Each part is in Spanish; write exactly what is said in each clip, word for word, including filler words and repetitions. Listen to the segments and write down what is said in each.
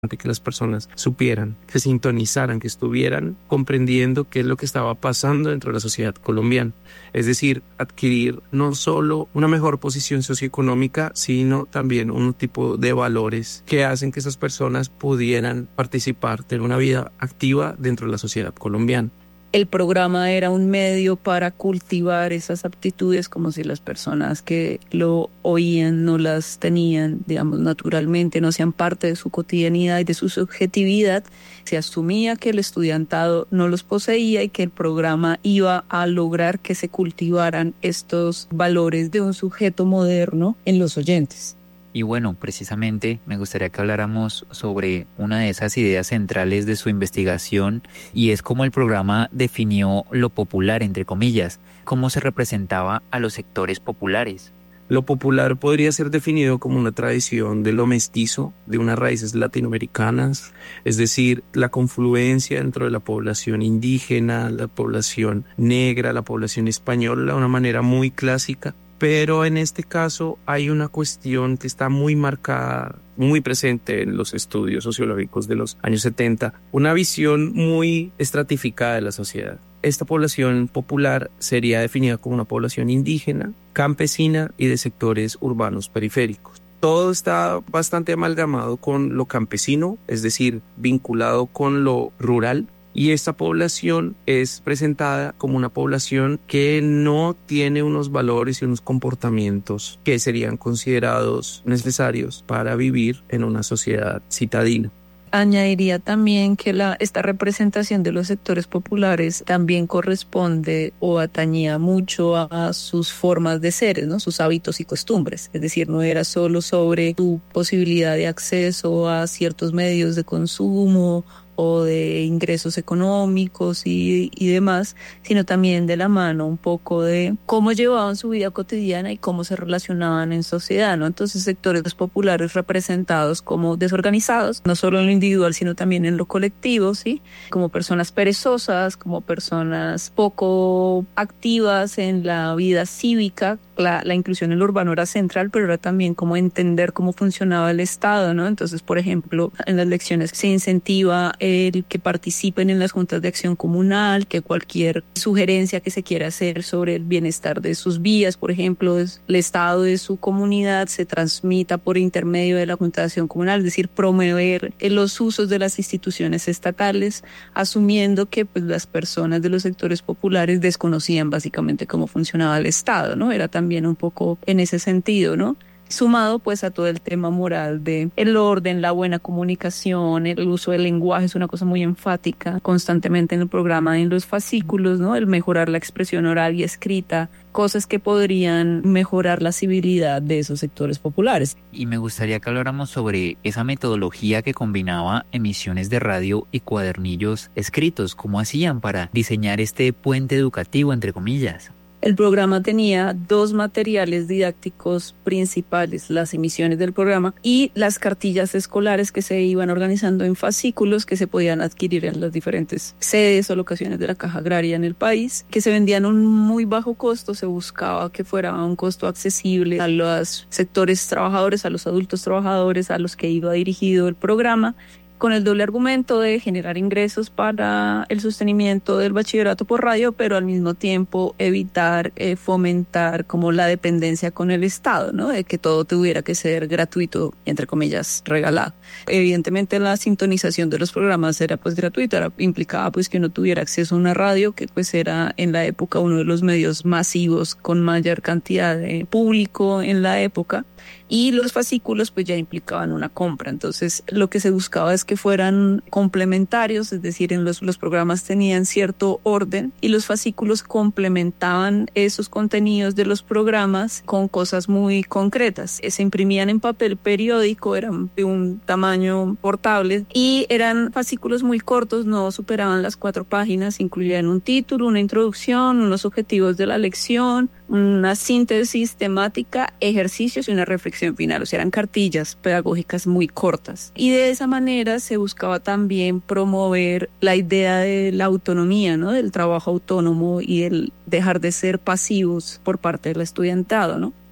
que las personas supieran, que sintonizaran, que estuvieran comprendiendo qué es lo que estaba pasando dentro de la sociedad colombiana. Es decir, adquirir no solo una mejor posición socioeconómica, sino también un tipo de valores que hacen que esas personas pudieran participar, tener una vida activa dentro de la sociedad colombiana. El programa era un medio para cultivar esas aptitudes, como si las personas que lo oían no las tenían, digamos, naturalmente, no sean parte de su cotidianidad y de su subjetividad. Se asumía que el estudiantado no los poseía y que el programa iba a lograr que se cultivaran estos valores de un sujeto moderno en los oyentes. Y bueno, precisamente me gustaría que habláramos sobre una de esas ideas centrales de su investigación, y es cómo el programa definió lo popular, entre comillas, cómo se representaba a los sectores populares. Lo popular podría ser definido como una tradición de lo mestizo, de unas raíces latinoamericanas, es decir, la confluencia dentro de la población indígena, la población negra, la población española, de una manera muy clásica. Pero en este caso hay una cuestión que está muy marcada, muy presente en los estudios sociológicos de los años setenta, una visión muy estratificada de la sociedad. Esta población popular sería definida como una población indígena, campesina y de sectores urbanos periféricos. Todo está bastante amalgamado con lo campesino, es decir, vinculado con lo rural. Y esta población es presentada como una población que no tiene unos valores y unos comportamientos que serían considerados necesarios para vivir en una sociedad citadina. Añadiría también que la, esta representación de los sectores populares también corresponde o atañía mucho a, a sus formas de ser, ¿no? Sus hábitos y costumbres. Es decir, no era solo sobre su posibilidad de acceso a ciertos medios de consumo o de ingresos económicos y, y demás, sino también de la mano un poco de cómo llevaban su vida cotidiana y cómo se relacionaban en sociedad, ¿no? Entonces, sectores populares representados como desorganizados, no solo en lo individual, sino también en lo colectivo, ¿sí? Como personas perezosas, como personas poco activas en la vida cívica. La, la inclusión en lo urbano era central, pero era también como entender cómo funcionaba el Estado, ¿no? Entonces, por ejemplo, en las lecciones se incentiva el que participen en las juntas de acción comunal, que cualquier sugerencia que se quiera hacer sobre el bienestar de sus vías, por ejemplo, el estado de su comunidad, se transmita por intermedio de la junta de acción comunal, es decir, promover los usos de las instituciones estatales, asumiendo que pues, las personas de los sectores populares desconocían básicamente cómo funcionaba el Estado, ¿no? Era también un poco en ese sentido, ¿no? Sumado pues a todo el tema moral de el orden, la buena comunicación, el uso del lenguaje es una cosa muy enfática constantemente en el programa, en los fascículos, ¿no? El mejorar la expresión oral y escrita, cosas que podrían mejorar la civilidad de esos sectores populares. Y me gustaría que habláramos sobre esa metodología que combinaba emisiones de radio y cuadernillos escritos. ¿Cómo hacían para diseñar este puente educativo, entre comillas? El programa tenía dos materiales didácticos principales, las emisiones del programa y las cartillas escolares que se iban organizando en fascículos que se podían adquirir en las diferentes sedes o locaciones de la Caja Agraria en el país, que se vendían a un muy bajo costo. Se buscaba que fuera a un costo accesible a los sectores trabajadores, a los adultos trabajadores a los que iba dirigido el programa, con el doble argumento de generar ingresos para el sostenimiento del bachillerato por radio, pero al mismo tiempo evitar, eh, fomentar como la dependencia con el Estado, ¿no? De que todo tuviera que ser gratuito, entre comillas, regalado. Evidentemente la sintonización de los programas era pues gratuita, era, implicaba pues que uno tuviera acceso a una radio, que pues era en la época uno de los medios masivos con mayor cantidad de público en la época. Y los fascículos pues ya implicaban una compra, entonces lo que se buscaba es que fueran complementarios, es decir, en los, los programas tenían cierto orden y los fascículos complementaban esos contenidos de los programas con cosas muy concretas. Se imprimían en papel periódico, eran de un tamaño portable y eran fascículos muy cortos, no superaban las cuatro páginas, incluían un título, una introducción, unos objetivos de la lección, una síntesis temática, ejercicios y una reflexión final. O sea, eran cartillas pedagógicas muy cortas. Y de esa manera se buscaba también promover la idea de la autonomía, ¿no? Del trabajo autónomo y el dejar de ser pasivos por parte del estudiantado, ¿no?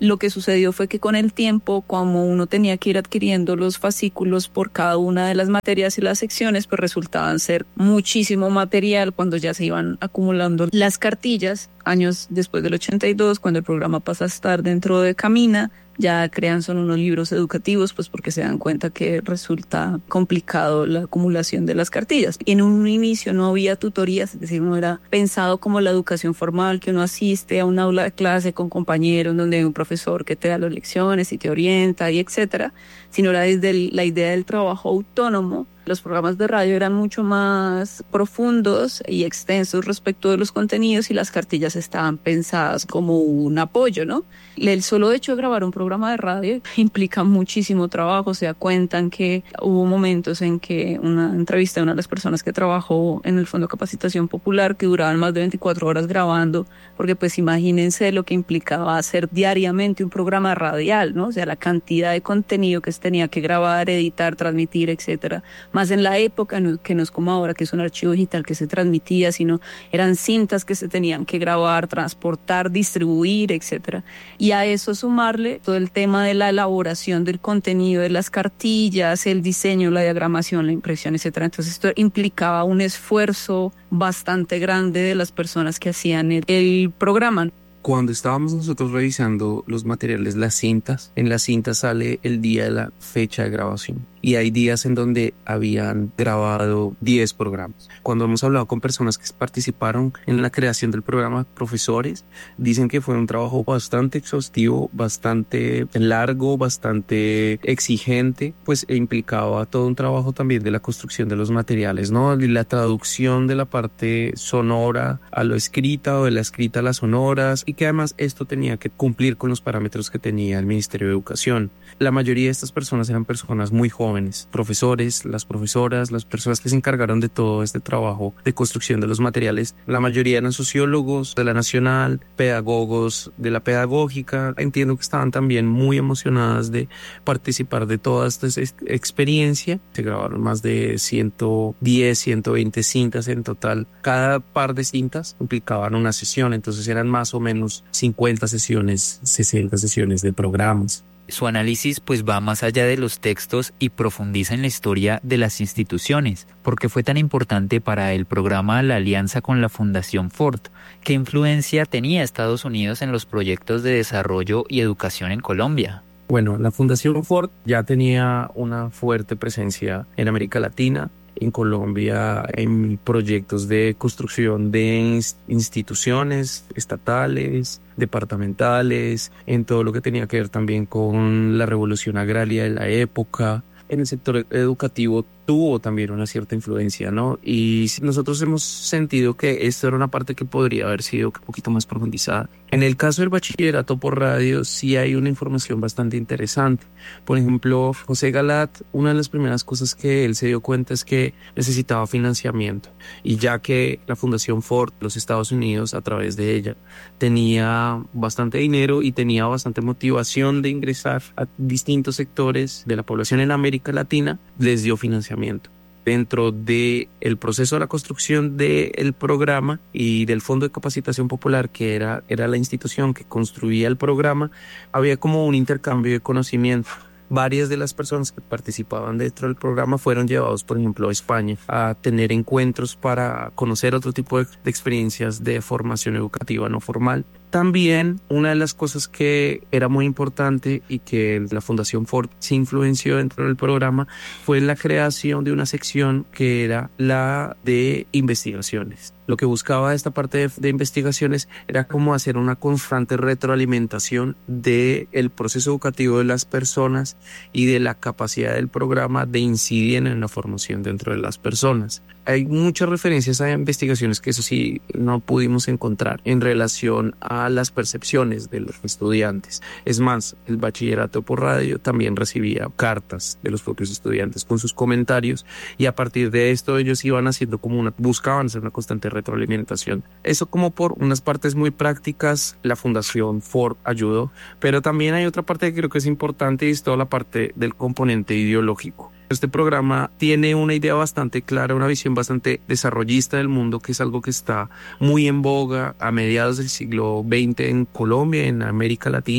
Lo que sucedió fue que con el tiempo, como uno tenía que ir adquiriendo los fascículos por cada una de las materias y las secciones, pues resultaban ser muchísimo material cuando ya se iban acumulando las cartillas. Años después del ochenta y dos, cuando el programa pasa a estar dentro de Camina, ya crean son unos libros educativos, pues porque se dan cuenta que resulta complicado la acumulación de las cartillas. Y en un inicio no había tutorías, es decir, no era pensado como la educación formal, que uno asiste a un aula de clase con compañeros, donde hay un profesor que te da las lecciones y te orienta y etcétera, sino era desde el, la idea del trabajo autónomo. Los programas de radio eran mucho más profundos y extensos respecto de los contenidos y las cartillas estaban pensadas como un apoyo, ¿no? El solo hecho de grabar un programa de radio implica muchísimo trabajo. O sea, cuentan que hubo momentos en que una entrevista de una de las personas que trabajó en el Fondo de Capacitación Popular que duraban más de veinticuatro horas grabando, porque pues imagínense lo que implicaba hacer diariamente un programa radial, ¿no? O sea, la cantidad de contenido que se tenía que grabar, editar, transmitir, etcétera. Más en la época que no es como ahora, que es un archivo digital que se transmitía, sino eran cintas que se tenían que grabar, transportar, distribuir, etcétera. Y a eso sumarle todo el tema de la elaboración del contenido de las cartillas, el diseño, la diagramación, la impresión, etcétera. Entonces esto implicaba un esfuerzo bastante grande de las personas que hacían el, el programa. Cuando estábamos nosotros revisando los materiales, las cintas, en la cinta sale el día de la fecha de grabación. Y hay días en donde habían grabado diez programas. Cuando hemos hablado con personas que participaron en la creación del programa, profesores, dicen que fue un trabajo bastante exhaustivo, bastante largo, bastante exigente, pues e implicaba todo un trabajo también de la construcción de los materiales, ¿no? Y la traducción de la parte sonora a lo escrita o de la escrita a las sonoras, y que además esto tenía que cumplir con los parámetros que tenía el Ministerio de Educación. La mayoría de estas personas eran personas muy jóvenes, profesores, las profesoras, las personas que se encargaron de todo este trabajo de construcción de los materiales. La mayoría eran sociólogos de la Nacional, pedagogos de la pedagógica. Entiendo que estaban también muy emocionadas de participar de toda esta experiencia. Se grabaron más de ciento diez, ciento veinte cintas en total. Cada par de cintas implicaban una sesión, entonces eran más o menos cincuenta sesiones, sesenta sesiones de programas. Su análisis pues va más allá de los textos y profundiza en la historia de las instituciones. ¿Por qué fue tan importante para el programa la alianza con la Fundación Ford? ¿Qué influencia tenía Estados Unidos en los proyectos de desarrollo y educación en Colombia? Bueno, la Fundación Ford ya tenía una fuerte presencia en América Latina, en Colombia, en proyectos de construcción de instituciones estatales, departamentales, en todo lo que tenía que ver también con la revolución agraria de la época. En el sector educativo tuvo también una cierta influencia, ¿no? Y nosotros hemos sentido que esto era una parte que podría haber sido un poquito más profundizada. En el caso del bachillerato por radio sí hay una información bastante interesante. Por ejemplo, José Galat, una de las primeras cosas que él se dio cuenta es que necesitaba financiamiento. Y ya que la Fundación Ford, los Estados Unidos, a través de ella, tenía bastante dinero y tenía bastante motivación de ingresar a distintos sectores de la población en América Latina, les dio financiamiento. Dentro del proceso de la construcción del programa y del Fondo de Capacitación Popular, que era, era la institución que construía el programa, había como un intercambio de conocimiento. Varias de las personas que participaban dentro del programa fueron llevados, por ejemplo, a España a tener encuentros para conocer otro tipo de, de experiencias de formación educativa no formal. También una de las cosas que era muy importante y que la Fundación Ford se influenció dentro del programa fue la creación de una sección que era la de investigaciones. Lo que buscaba esta parte de, de investigaciones era como hacer una constante retroalimentación del proceso educativo de las personas y de la capacidad del programa de incidir en la formación dentro de las personas. Hay muchas referencias a investigaciones que eso sí no pudimos encontrar en relación a las percepciones de los estudiantes. Es más, el bachillerato por radio también recibía cartas de los propios estudiantes con sus comentarios y a partir de esto ellos iban haciendo como una, buscaban hacer una constante retroalimentación. Eso como por unas partes muy prácticas la Fundación Ford ayudó, pero también hay otra parte que creo que es importante y es toda la parte del componente ideológico. Este programa tiene una idea bastante clara, una visión bastante desarrollista del mundo, que es algo que está muy en boga a mediados del siglo veinte en Colombia, en América Latina.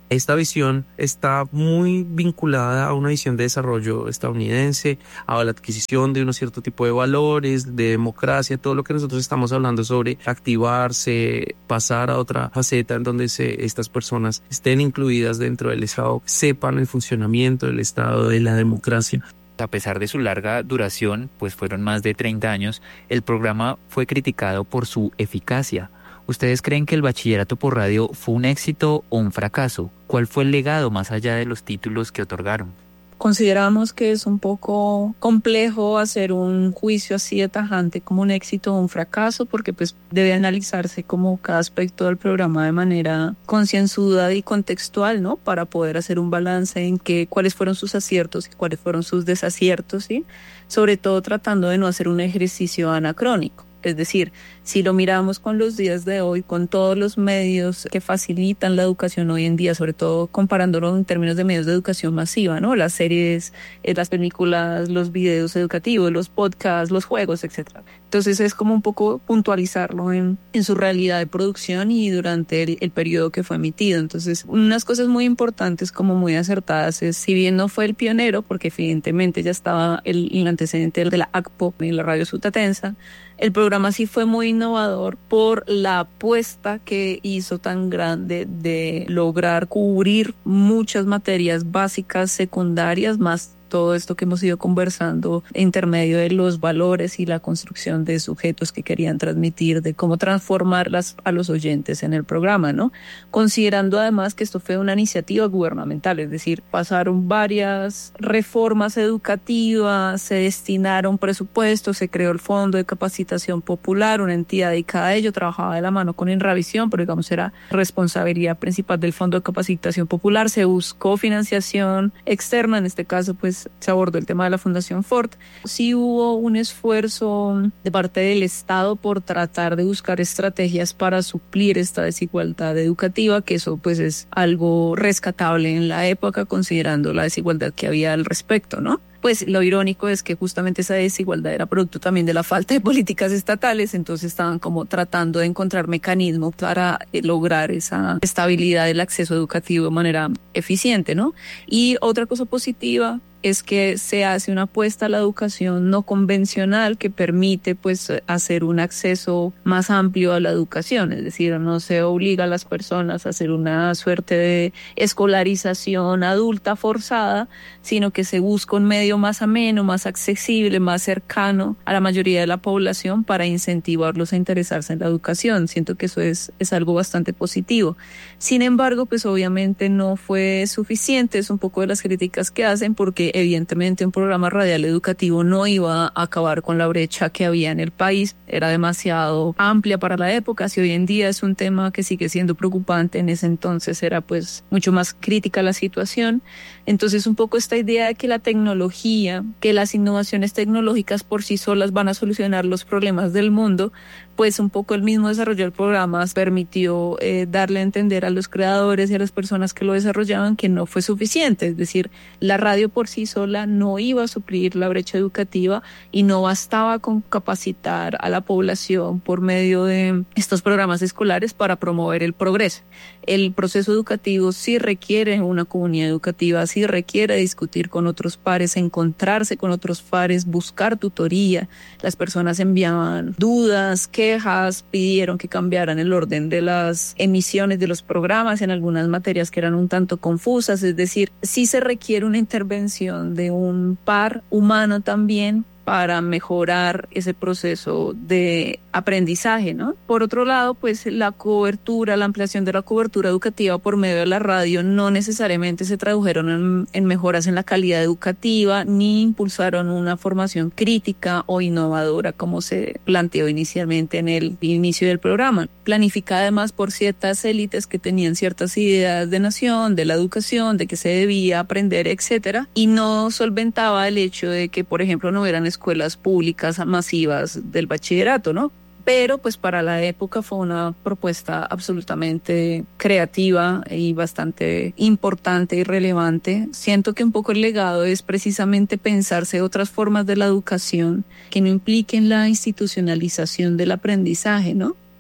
Esta visión está muy vinculada a una visión de desarrollo estadounidense, a la adquisición de un cierto tipo de valores, de democracia, todo lo que nosotros estamos hablando sobre activarse, pasar a otra faceta en donde se, estas personas estén incluidas dentro del Estado, sepan el funcionamiento del Estado, de la democracia. A pesar de su larga duración, pues fueron más de treinta años, el programa fue criticado por su eficacia. ¿Ustedes creen que el bachillerato por radio fue un éxito o un fracaso? ¿Cuál fue el legado más allá de los títulos que otorgaron? Consideramos que es un poco complejo hacer un juicio así de tajante como un éxito o un fracaso, porque pues debe analizarse como cada aspecto del programa de manera concienzuda y contextual, ¿no? Para poder hacer un balance en que, cuáles fueron sus aciertos y cuáles fueron sus desaciertos, ¿sí? Sobre todo tratando de no hacer un ejercicio anacrónico. Es decir, si lo miramos con los días de hoy, con todos los medios que facilitan la educación hoy en día, sobre todo comparándolo en términos de medios de educación masiva, ¿no? Las series, eh, las películas, los videos educativos, los podcasts, los juegos, etcétera. Entonces es como un poco puntualizarlo en, en su realidad de producción y durante el, el periodo que fue emitido. Entonces, unas cosas muy importantes como muy acertadas es, si bien no fue el pionero, porque evidentemente ya estaba el, el antecedente de la A C P O y la radio sutatensa, el programa sí fue muy innovador por la apuesta que hizo tan grande de lograr cubrir muchas materias básicas, secundarias, más todo esto que hemos ido conversando intermedio de los valores y la construcción de sujetos que querían transmitir, de cómo transformarlas a los oyentes en el programa, ¿no? Considerando además que esto fue una iniciativa gubernamental, es decir, pasaron varias reformas educativas, se destinaron presupuestos, se creó el Fondo de Capacitación Popular, una entidad dedicada a ello, trabajaba de la mano con Inravisión, pero digamos era responsabilidad principal del Fondo de Capacitación Popular, se buscó financiación externa, en este caso pues se abordó el tema de la Fundación Ford. Sí hubo un esfuerzo de parte del Estado por tratar de buscar estrategias para suplir esta desigualdad educativa, que eso pues es algo rescatable en la época considerando la desigualdad que había al respecto, ¿no? Pues lo irónico es que justamente esa desigualdad era producto también de la falta de políticas estatales, entonces estaban como tratando de encontrar mecanismos para lograr esa estabilidad del acceso educativo de manera eficiente, ¿no? Y otra cosa positiva es que se hace una apuesta a la educación no convencional que permite pues hacer un acceso más amplio a la educación, es decir, no se obliga a las personas a hacer una suerte de escolarización adulta forzada, sino que se busca un medio más ameno, más accesible, más cercano a la mayoría de la población para incentivarlos a interesarse en la educación. Siento que eso es, es algo bastante positivo. Sin embargo, pues obviamente no fue suficiente, es un poco de las críticas que hacen porque evidentemente un programa radial educativo no iba a acabar con la brecha que había en el país, era demasiado amplia para la época. Si hoy en día es un tema que sigue siendo preocupante, en ese entonces era pues mucho más crítica la situación. Entonces un poco esta idea de que la tecnología, que las innovaciones tecnológicas por sí solas van a solucionar los problemas del mundo, pues un poco el mismo desarrollo del programa permitió eh, darle a entender a los creadores y a las personas que lo desarrollaban que no fue suficiente, es decir, la radio por sí sola no iba a suplir la brecha educativa y no bastaba con capacitar a la población por medio de estos programas escolares para promover el progreso. El proceso educativo sí requiere una comunidad educativa, sí requiere discutir con otros pares, encontrarse con otros pares, buscar tutoría. Las personas enviaban dudas, quejas, pidieron que cambiaran el orden de las emisiones de los programas en algunas materias que eran un tanto confusas, es decir, sí se requiere una intervención de un par humano también para mejorar ese proceso de aprendizaje, ¿no? Por otro lado, pues la cobertura, la ampliación de la cobertura educativa por medio de la radio no necesariamente se tradujeron en, en mejoras en la calidad educativa ni impulsaron una formación crítica o innovadora como se planteó inicialmente en el inicio del programa. Planificada además por ciertas élites que tenían ciertas ideas de nación, de la educación, de que se debía aprender, etcétera, y no solventaba el hecho de que, por ejemplo, no hubieran escuelas públicas masivas del bachillerato, ¿no? Pero pues para la época fue una propuesta absolutamente creativa y bastante importante y relevante. Siento que un poco el legado es precisamente pensarse otras formas de la educación que no impliquen la institucionalización del aprendizaje, ¿no?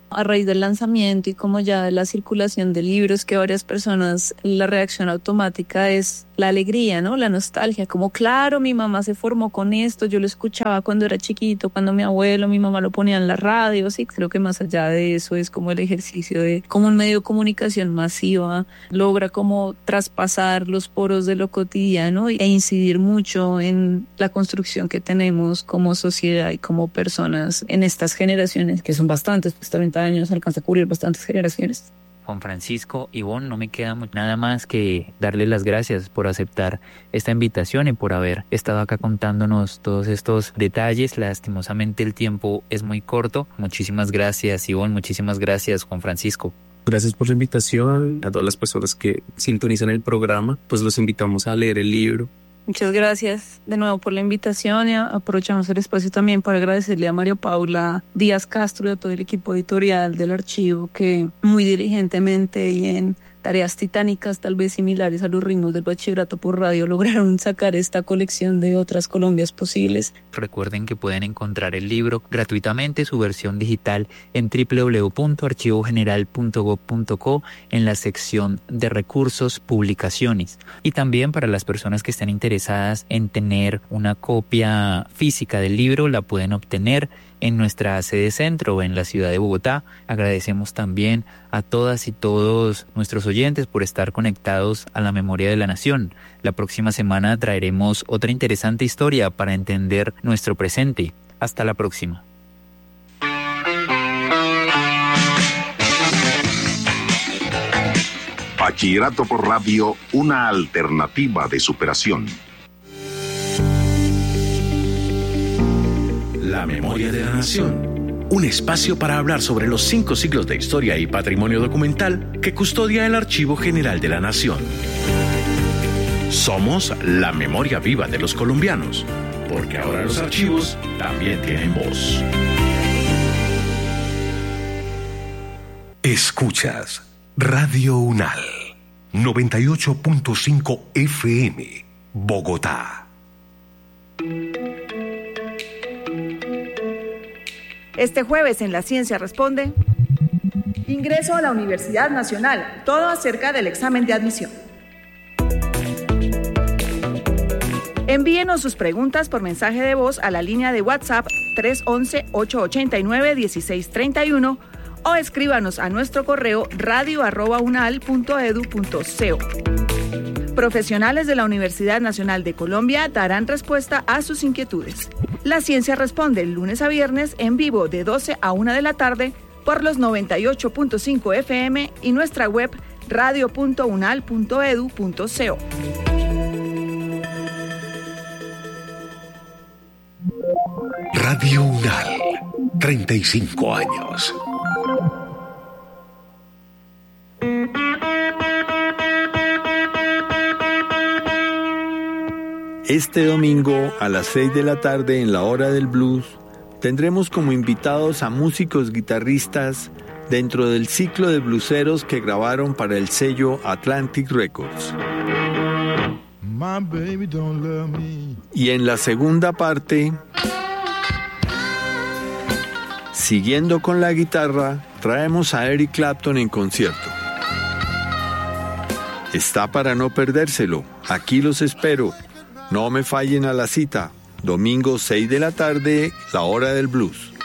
a raíz del lanzamiento y como ya de la circulación de libros, que varias personas, la reacción automática es la alegría, ¿no? La nostalgia, como claro, mi mamá se formó con esto, yo lo escuchaba cuando era chiquito, cuando mi abuelo, mi mamá lo ponía en la radio, sí, creo que más allá de eso es como el ejercicio de cómo un medio de comunicación masiva logra como traspasar los poros de lo cotidiano e incidir mucho en la construcción que tenemos como sociedad y como personas en estas generaciones, que son bastantes, pues treinta años alcanza a cubrir bastantes generaciones. Juan Francisco, Ivonne, no me queda nada más que darle las gracias por aceptar esta invitación y por haber estado acá contándonos todos estos detalles. Lastimosamente el tiempo es muy corto. Muchísimas gracias, Ivonne, muchísimas gracias, Juan Francisco. Gracias por la invitación. A todas las personas que sintonizan el programa, pues los invitamos a leer el libro. Muchas gracias de nuevo por la invitación y aprovechamos el espacio también para agradecerle a María Paula Díaz Castro y a todo el equipo editorial del archivo que muy diligentemente y en tareas titánicas, tal vez similares a los ritmos del bachillerato por radio, lograron sacar esta colección de otras Colombias posibles. Recuerden que pueden encontrar el libro gratuitamente, su versión digital, en doble u doble u doble u punto archivo general punto gob punto co en la sección de recursos, publicaciones. Y también para las personas que estén interesadas en tener una copia física del libro, la pueden obtener en nuestra sede centro en la ciudad de Bogotá. Agradecemos también a todas y todos nuestros oyentes por estar conectados a la memoria de la nación. La próxima semana traeremos otra interesante historia para entender nuestro presente. Hasta la próxima. Bachillerato por radio, una alternativa de superación. La memoria de la nación. Un espacio para hablar sobre los cinco siglos de historia y patrimonio documental que custodia el Archivo General de la Nación. Somos la memoria viva de los colombianos, porque ahora los archivos también tienen voz. Escuchas Radio UNAL, noventa y ocho punto cinco F M, Bogotá. Este jueves en La Ciencia Responde, ingreso a la Universidad Nacional, todo acerca del examen de admisión. Envíenos sus preguntas por mensaje de voz a la línea de WhatsApp tres once, ocho ochenta y nueve, dieciséis treinta y uno o escríbanos a nuestro correo radio arroba unal punto edu punto co. Profesionales de la Universidad Nacional de Colombia darán respuesta a sus inquietudes. La Ciencia Responde lunes a viernes en vivo de doce a una de la tarde por los noventa y ocho punto cinco F M y nuestra web radio punto unal punto edu punto co. Radio UNAL, treinta y cinco años. Este domingo a las seis de la tarde en la Hora del Blues tendremos como invitados a músicos guitarristas dentro del ciclo de blueseros que grabaron para el sello Atlantic Records. My baby don't love me. Y en la segunda parte, siguiendo con la guitarra, traemos a Eric Clapton en concierto. Está para no perdérselo. Aquí los espero. No me fallen a la cita. Domingo seis de la tarde, la Hora del Blues.